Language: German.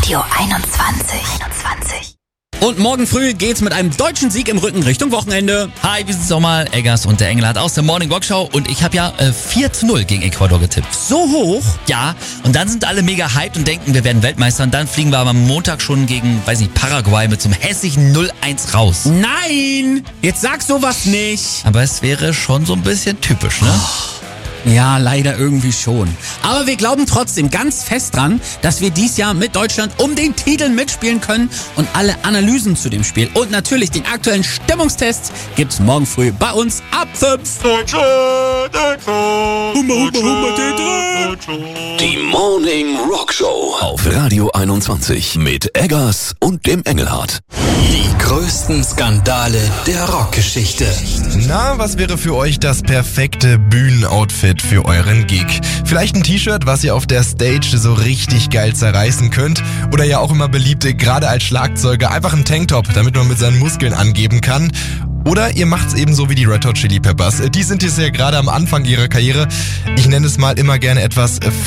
Radio 21. Und morgen früh geht's mit einem deutschen Sieg im Rücken Richtung Wochenende. Hi, wir sind's nochmal, Eggers und der Engelhardt aus der Morning Rock Show und ich habe ja 4-0 gegen Ecuador getippt. So hoch? Ja, und dann sind alle mega hyped und denken, wir werden Weltmeister und dann fliegen wir aber am Montag schon gegen, Paraguay mit so einem hässlichen 0-1 raus. Nein! Jetzt sag sowas nicht. Aber es wäre schon so ein bisschen typisch, ne? Ja, leider irgendwie schon. Aber wir glauben trotzdem ganz fest dran, dass wir dies Jahr mit Deutschland um den Titel mitspielen können und alle Analysen zu dem Spiel und natürlich den aktuellen Stimmungstest gibt's morgen früh bei uns ab 5. Die Morning Rock Show auf Radio 21 mit Eggers und dem Engelhardt. Die größten Skandale der Rockgeschichte. Na, was wäre für euch das perfekte Bühnenoutfit für euren Gig? Vielleicht ein T-Shirt, was ihr auf der Stage so richtig geil zerreißen könnt. Oder ja auch immer beliebte, gerade als Schlagzeuger, einfach ein Tanktop, damit man mit seinen Muskeln angeben kann. Oder ihr macht's eben so wie die Red Hot Chili Peppers. Die sind jetzt ja gerade am Anfang ihrer Karriere. Ich nenne es mal immer gerne etwas